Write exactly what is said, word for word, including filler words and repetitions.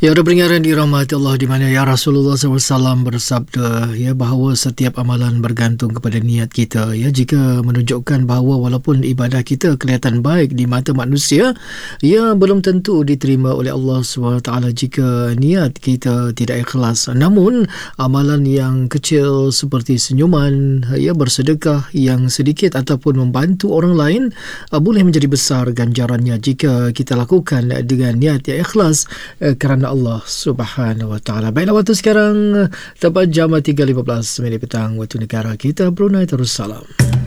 Ya, ada peringatan dirahmati Allah di mana ya Rasulullah sallallahu alaihi wasallam bersabda ya bahawa setiap amalan bergantung kepada niat kita. Ya, jika menunjukkan bahawa walaupun ibadah kita kelihatan baik di mata manusia, ia belum tentu diterima oleh Allah subhanahu wa taala jika niat kita tidak ikhlas. Namun amalan yang kecil seperti senyuman, ya bersedekah yang sedikit ataupun membantu orang lain uh, boleh menjadi besar ganjarannya jika kita lakukan dengan niat yang ikhlas uh, kerana Allah Subhanahu Wa Taala. Baiklah, waktu sekarang tepat jam tiga lima belas minit petang waktu negara kita Brunei Darussalam.